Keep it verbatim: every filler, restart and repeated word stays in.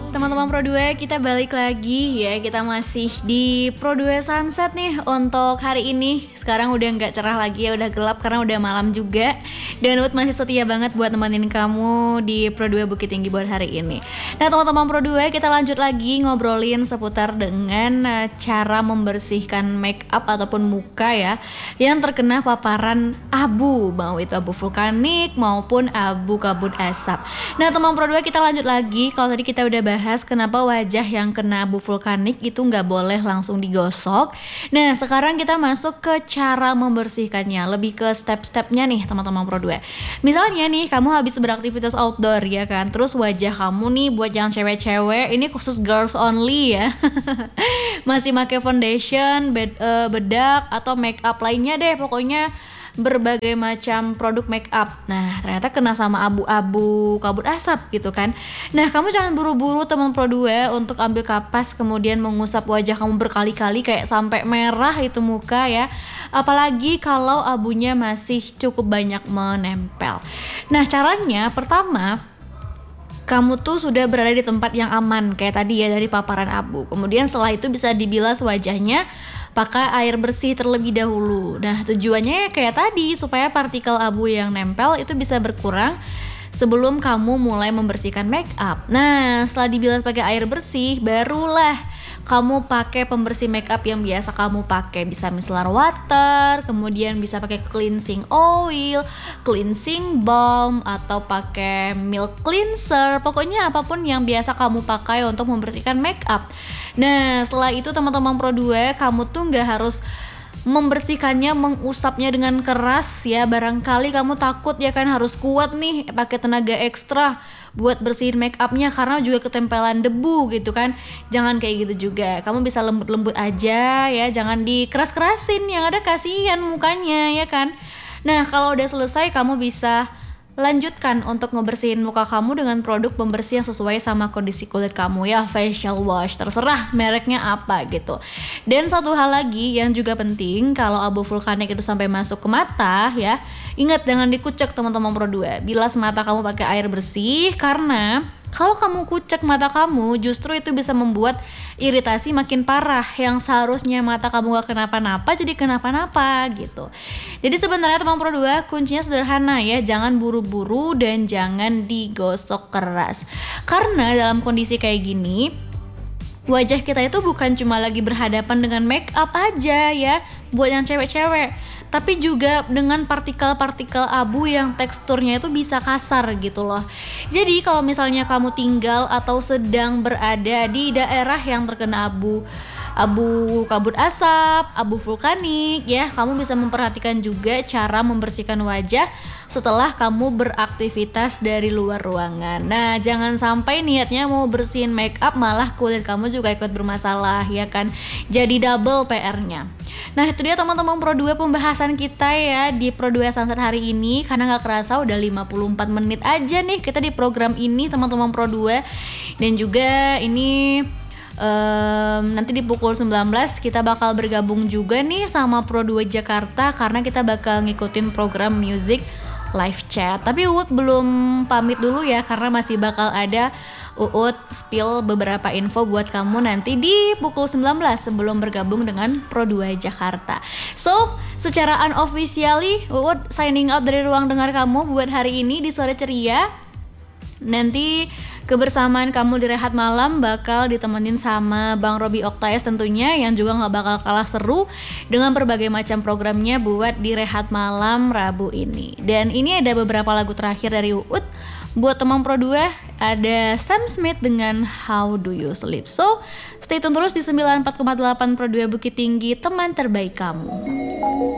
Teman-teman Pro dua, kita balik lagi ya. Kita masih di Pro dua Sunset nih untuk hari ini. Sekarang udah gak cerah lagi ya, udah gelap karena udah malam juga. Dan Ut masih setia banget buat nemenin kamu di Pro dua Bukit Tinggi buat hari ini. Nah teman-teman Pro dua, kita lanjut lagi ngobrolin seputar dengan uh, cara membersihkan make up ataupun muka ya, yang terkena paparan abu, mau itu abu vulkanik maupun abu kabut asap. Nah teman Pro dua, kita lanjut lagi. Kalau tadi kita udah bahas kenapa wajah yang kena abu vulkanik itu nggak boleh langsung digosok. Nah sekarang kita masuk ke cara membersihkannya, lebih ke step-stepnya nih teman-teman Pro dua. Misalnya nih kamu habis beraktivitas outdoor ya kan, terus wajah kamu nih buat yang cewek-cewek, ini khusus girls only ya, masih pakai foundation, bed, uh, bedak atau make up lainnya deh, pokoknya berbagai macam produk make up. Nah ternyata kena sama abu-abu kabut asap gitu kan. Nah kamu jangan buru-buru teman Pro dua untuk ambil kapas kemudian mengusap wajah kamu berkali-kali kayak sampai merah itu muka ya, apalagi kalau abunya masih cukup banyak menempel. Nah caranya pertama, kamu tuh sudah berada di tempat yang aman kayak tadi ya dari paparan abu. Kemudian setelah itu bisa dibilas wajahnya pakai air bersih terlebih dahulu. Nah tujuannya kayak tadi supaya partikel abu yang nempel itu bisa berkurang sebelum kamu mulai membersihkan make up. Nah setelah dibilas pakai air bersih, barulah kamu pakai pembersih make up yang biasa kamu pakai. Bisa micellar water, kemudian bisa pakai cleansing oil, cleansing balm, atau pakai milk cleanser. Pokoknya apapun yang biasa kamu pakai untuk membersihkan make up. Nah setelah itu teman-teman Pro dua, kamu tuh nggak harus membersihkannya, mengusapnya dengan keras ya. Barangkali kamu takut ya kan, harus kuat nih pakai tenaga ekstra buat bersihin make upnya karena juga ketempelan debu gitu kan. Jangan kayak gitu juga, kamu bisa lembut-lembut aja ya, jangan dikeras-kerasin, yang ada kasihan mukanya ya kan. Nah kalau udah selesai, kamu bisa lanjutkan untuk ngebersihin muka kamu dengan produk pembersih yang sesuai sama kondisi kulit kamu ya, facial wash, terserah mereknya apa gitu. Dan satu hal lagi yang juga penting, kalau abu vulkanik itu sampai masuk ke mata ya, ingat jangan dikucek teman-teman Pro dua. Bilas mata kamu pakai air bersih, karena kalau kamu kucek mata kamu, justru itu bisa membuat iritasi makin parah. Yang seharusnya mata kamu gak kenapa-napa, jadi kenapa-napa gitu. Jadi sebenarnya teman Pro dua, kuncinya sederhana ya. Jangan buru-buru dan jangan digosok keras. Karena dalam kondisi kayak gini, wajah kita itu bukan cuma lagi berhadapan dengan make up aja ya, buat yang cewek-cewek, tapi juga dengan partikel-partikel abu yang teksturnya itu bisa kasar gitu loh. Jadi kalau misalnya kamu tinggal atau sedang berada di daerah yang terkena abu abu kabut asap, abu vulkanik ya, kamu bisa memperhatikan juga cara membersihkan wajah setelah kamu beraktivitas dari luar ruangan. Nah jangan sampai niatnya mau bersihin make up malah kulit kamu juga ikut bermasalah ya kan, jadi double P R-nya. Nah itu dia teman-teman Pro dua pembahasan kita ya di Pro dua Sunset hari ini. Karena gak kerasa udah lima puluh empat menit aja nih kita di program ini teman-teman Pro dua. Dan juga ini Um, nanti di pukul sembilan belas kita bakal bergabung juga nih sama Pro dua Jakarta, karena kita bakal ngikutin program music live chat. Tapi Uut belum pamit dulu ya, karena masih bakal ada Uut spill beberapa info buat kamu nanti di pukul sembilan belas sebelum bergabung dengan Pro dua Jakarta. So, secara unofficially Uut signing out dari ruang dengar kamu buat hari ini di Sore Ceria. Nanti kebersamaan kamu di Rehat Malam bakal ditemenin sama Bang Robi Oktaes tentunya, yang juga gak bakal kalah seru dengan berbagai macam programnya buat di Rehat Malam Rabu ini. Dan ini ada beberapa lagu terakhir dari Uut. Buat teman Pro dua, ada Sam Smith dengan How Do You Sleep. So, stay tune terus di sembilan puluh empat koma delapan Pro dua Bukit Tinggi, teman terbaik kamu.